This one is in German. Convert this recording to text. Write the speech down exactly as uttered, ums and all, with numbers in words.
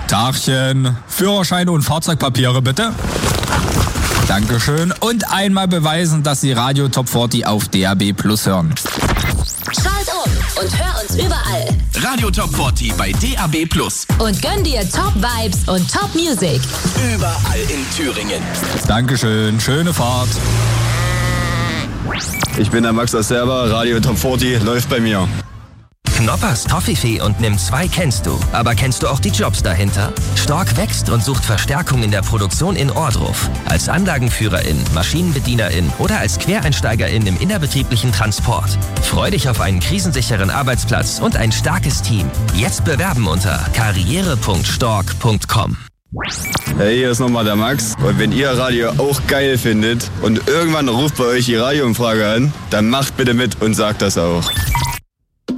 Tagchen. Führerschein und Fahrzeugpapiere bitte. Dankeschön. Und einmal beweisen, dass Sie Radio Top vierzig auf D A B Plus hören. Schalt um und hör uns überall. Radio Top vierzig bei D A B Plus. Und gönn dir Top Vibes und Top Music. Überall in Thüringen. Dankeschön. Schöne Fahrt. Ich bin der Max aus Server. Radio Top vierzig läuft bei mir. Knoppers Toffifee und Nimm zwei kennst du. Aber kennst du auch die Jobs dahinter? Stork wächst und sucht Verstärkung in der Produktion in Ohrdruf. Als Anlagenführerin, Maschinenbedienerin oder als Quereinsteigerin im innerbetrieblichen Transport. Freu dich auf einen krisensicheren Arbeitsplatz und ein starkes Team. Jetzt bewerben unter karriere punkt stork punkt com. Hey, hier ist nochmal der Max. Und wenn ihr Radio auch geil findet und irgendwann ruft bei euch die Radioumfrage an, dann macht bitte mit und sagt das auch.